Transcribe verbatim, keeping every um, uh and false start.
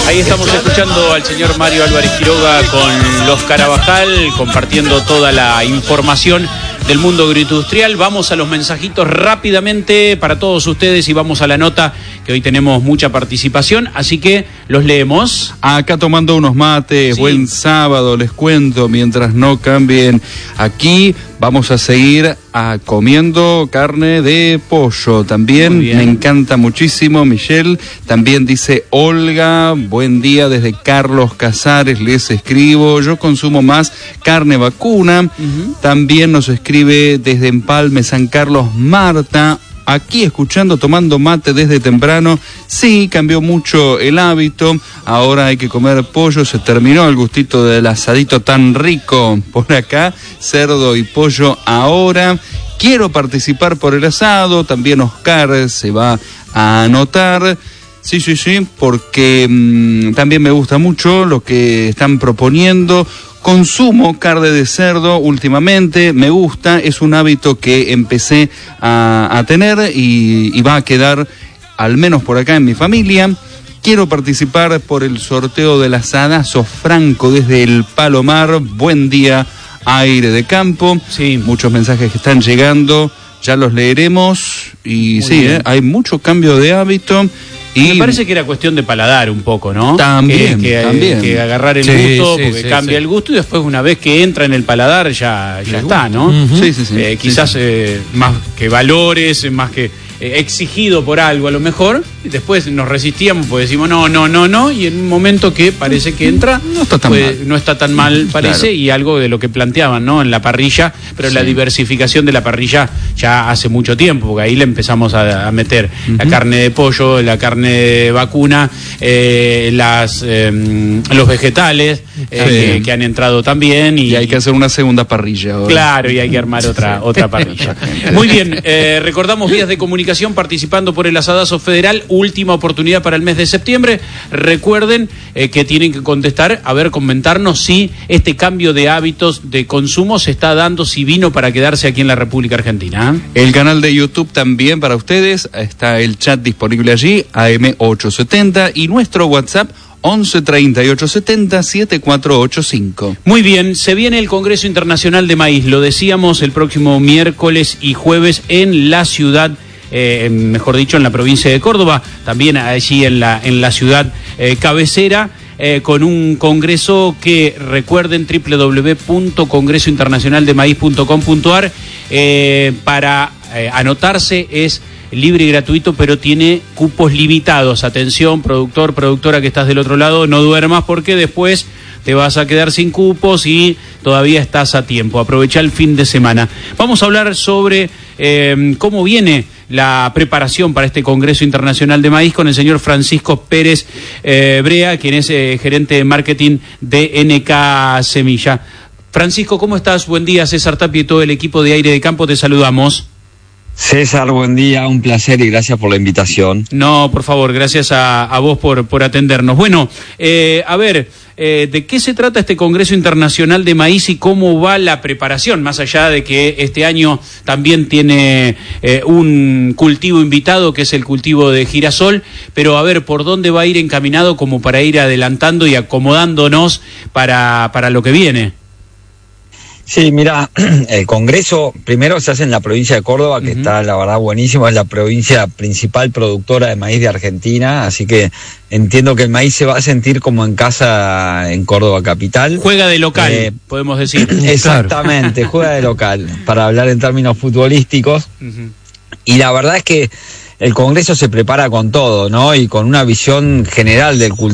Ahí estamos escuchando al señor Mario Álvarez Quiroga con los Carabajal, compartiendo toda la información del mundo agroindustrial. Vamos a los mensajitos rápidamente para todos ustedes y vamos a la nota, que hoy tenemos mucha participación, así que los leemos. Acá tomando unos mates, sí. Buen sábado, les cuento, mientras no cambien aquí, vamos a seguir a comiendo carne de pollo. También me encanta muchísimo. Michelle también dice: Olga, buen día desde Carlos Casares, les escribo. Yo consumo más carne vacuna. Uh-huh. También nos escribe desde Empalme, San Carlos, Marta. Aquí escuchando, tomando mate desde temprano. Sí, cambió mucho el hábito. Ahora hay que comer pollo. Se terminó el gustito del asadito tan rico por acá. Cerdo y pollo ahora. Quiero participar por el asado. También Oscar se va a anotar. Sí, sí, sí, porque mmm, también me gusta mucho lo que están proponiendo. Consumo carne de cerdo últimamente, me gusta, es un hábito que empecé a, a tener y, y va a quedar, al menos por acá en mi familia. Quiero participar por el sorteo del asadazo Franco desde el Palomar. Buen día, aire de campo. Sí. Muchos mensajes que están llegando, ya los leeremos. Y muy sí, eh, hay mucho cambio de hábito. Y me parece que era cuestión de paladar un poco, ¿no? También, que, que, también. Que agarrar el sí, gusto, sí, porque sí, cambia sí. el gusto, y después una vez que entra en el paladar ya, ya está, ¿no? Uh-huh. Sí, sí, sí. Eh, quizás sí, sí. Eh, más que valores, más que eh, exigido por algo a lo mejor, y después nos resistíamos porque decimos no, no, no, no, y en un momento que parece que entra, no está tan pues, mal, no está tan mal parece, claro. Y algo de lo que planteaban, ¿no? En la parrilla, pero sí. La diversificación de la parrilla ya hace mucho tiempo, porque ahí le empezamos a, a meter uh-huh. la carne de pollo, la carne de vacuna, eh, las eh, los vegetales eh, sí. que, que han entrado también, y, y hay que hacer una segunda parrilla ahora. Claro, y hay que armar otra sí. otra parrilla. Muy bien, eh, recordamos vías de comunicación participando por el asadazo federal, última oportunidad para el mes de septiembre. Recuerden eh, que tienen que contestar, a ver, comentarnos si este cambio de hábitos de consumo se está dando, si vino para quedarse aquí en la República Argentina. El canal de YouTube también para ustedes, está el chat disponible allí, A M ochocientos setenta, y nuestro WhatsApp once treinta y ocho setenta setenta y cuatro ochenta y cinco. Muy bien, se viene el Congreso Internacional de Maíz, lo decíamos, el próximo miércoles y jueves en la ciudad, eh, mejor dicho, en la provincia de Córdoba, también allí en la, en la ciudad eh, cabecera, eh, con un congreso que, recuerden, doble u doble u doble u punto congreso internacional de maíz punto com punto a r, eh, para eh, anotarse es libre y gratuito, pero tiene cupos limitados. Atención, productor, productora que estás del otro lado, no duermas porque después te vas a quedar sin cupos y todavía estás a tiempo. Aprovecha el fin de semana. Vamos a hablar sobre eh, cómo viene la preparación para este Congreso Internacional de Maíz con el señor Francisco Pérez eh, Brea, quien es eh, gerente de marketing de N K Semilla. Francisco, ¿cómo estás? Buen día, César Tapia y todo el equipo de Aire de Campo, te saludamos. César, buen día, un placer y gracias por la invitación. No, por favor, gracias a, a vos por, por atendernos. Bueno, eh, a ver, eh, ¿de qué se trata este Congreso Internacional de Maíz y cómo va la preparación? Más allá de que este año también tiene eh, un cultivo invitado, que es el cultivo de girasol, pero a ver, ¿por dónde va a ir encaminado como para ir adelantando y acomodándonos para, para lo que viene? Sí, mira, el Congreso primero se hace en la provincia de Córdoba, que uh-huh. está, la verdad, buenísimo, es la provincia principal productora de maíz de Argentina, así que entiendo que el maíz se va a sentir como en casa en Córdoba capital. Juega de local, eh, podemos decir. Exactamente, claro. Juega de local, para hablar en términos futbolísticos, uh-huh. Y la verdad es que el Congreso se prepara con todo, ¿no? Y con una visión general del cultivo.